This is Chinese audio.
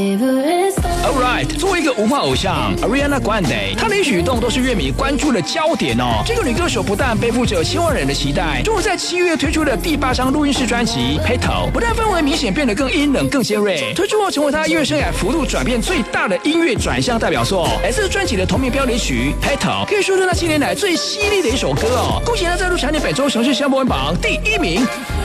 Alright， 作为一个文化偶像 Ariana Grande， 她的一举一动都是乐迷关注的焦点哦。这个女歌手不但背负着千万人的期待，终于在7月推出了第8张录音室专辑《Petal》，不但氛围明显变得更阴冷、更尖锐，推出后成为她音乐生涯幅度转变最大的音乐转向代表作。来自专辑的同名标题曲《Petal》，可以说是她7年来最犀利的一首歌哦。恭喜她再度蝉联本周城市香播榜第1名。